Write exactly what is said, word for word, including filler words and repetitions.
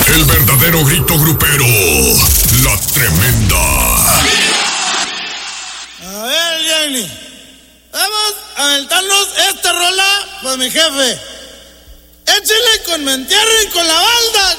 El verdadero grito grupero. La Tremenda. A ver, Jenny. Vamos a aventarnos esta rola para mi jefe. Échale con mi entierro y con la banda.